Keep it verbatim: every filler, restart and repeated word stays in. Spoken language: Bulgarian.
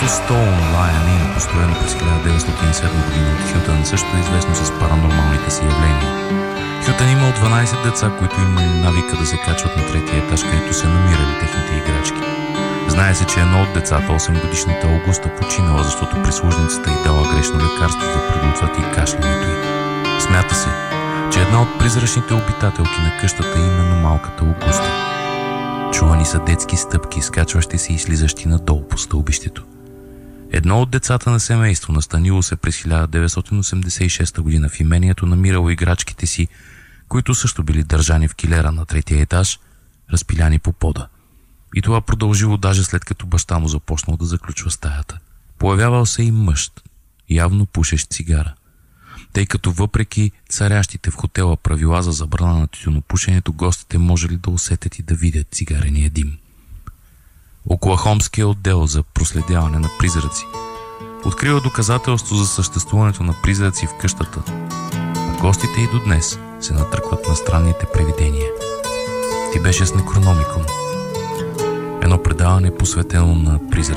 Stone Lion Inn, построено през хиляда деветстотин и седма година от Хютън, също е известно с паранормалните си явления. Хютън имал дванайсет деца, които имали навика да се качват на третия етаж, където се намирали техните играчки. Знае се, че едно от децата, осемгодишната Аугуста, починала, защото прислужницата й дала грешно лекарство да предотврати кашлянето й. Смята се, че една от призрачните обитателки на къщата е именно малката Аугуста. Чувани са детски стъпки, скачващи се и слизащи надолу по стълбището. Едно от децата на семейство, настанило се през хиляда деветстотин осемдесет и шеста година в имението, намирало играчките си, които също били държани в килера на третия етаж, разпиляни по пода. И това продължило даже след като баща му започнал да заключва стаята. Появявал се и мъж, явно пушещ цигара. Тъй като въпреки царящите в хотела правила за забрана на тютюнопушенето, гостите можели да усетят и да видят цигарения дим. Оклахомския отдел за проследяване на призраци открива доказателство за съществуването на призраци в къщата, а гостите и до днес се натръкват на странните привидения. Ти беше с Некрономикон, едно предаване посветено на призраци.